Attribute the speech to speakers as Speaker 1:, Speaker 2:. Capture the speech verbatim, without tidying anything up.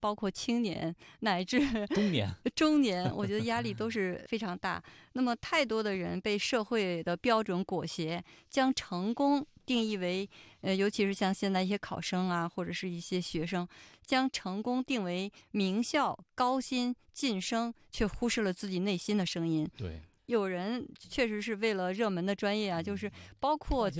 Speaker 1: 包括青年乃至
Speaker 2: 中年
Speaker 1: 中年，我觉得压力都是非常大。那么太多的人被社会的标准裹挟，将成功定义为呃，尤其是像现在一些考生啊，或者是一些学生，将成功定为名校、高薪、晋升，却忽视了自己内心的声音。
Speaker 2: 对。
Speaker 1: 有人确实是为了热门的专业啊，就是包括